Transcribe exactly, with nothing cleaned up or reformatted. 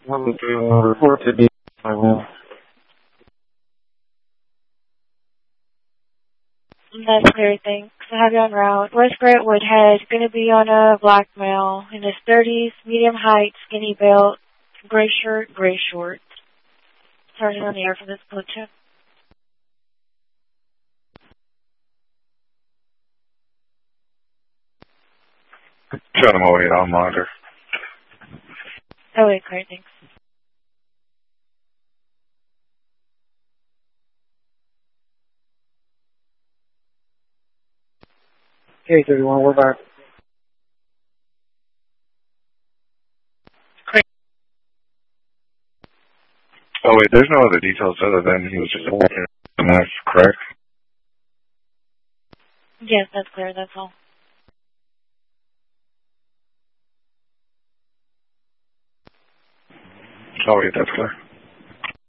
one to report to be I will. That's clear, thanks. I have you on route. West Grant Woodhead, going to be on a black male in his thirties, medium height, skinny built, gray shirt, gray shorts. Starting on the air for this platoon. Shut him away, I'll monitor. Oh, wait, great, thanks. Okay, thirty-one, we're back. Great. Oh, wait, there's no other details other than he was just walking. And that's correct? Yes, that's clear, that's all. Oh, wait, that's clear.